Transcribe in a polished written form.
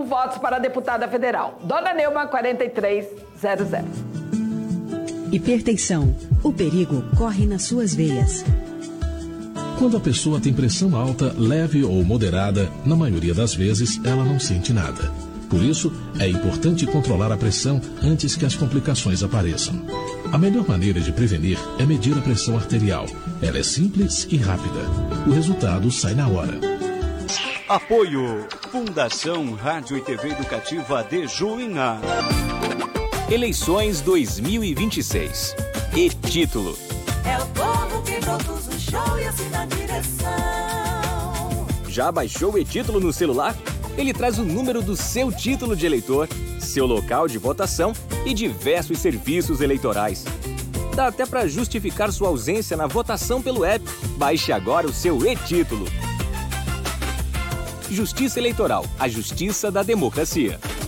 votos para a deputada federal. Dona Neuma, 4300. Hipertensão. O perigo corre nas suas veias. Quando a pessoa tem pressão alta, leve ou moderada, na maioria das vezes ela não sente nada. Por isso, é importante controlar a pressão antes que as complicações apareçam. A melhor maneira de prevenir é medir a pressão arterial. Ela é simples e rápida. O resultado sai na hora. Apoio Fundação Rádio e TV Educativa de Juína. Eleições 2026. E-título. É o povo que produz o show e assina a direção. Já baixou o e-título no celular? Ele traz o número do seu título de eleitor, seu local de votação e diversos serviços eleitorais. Dá até para justificar sua ausência na votação pelo app. Baixe agora o seu e-título. Justiça Eleitoral, a justiça da democracia.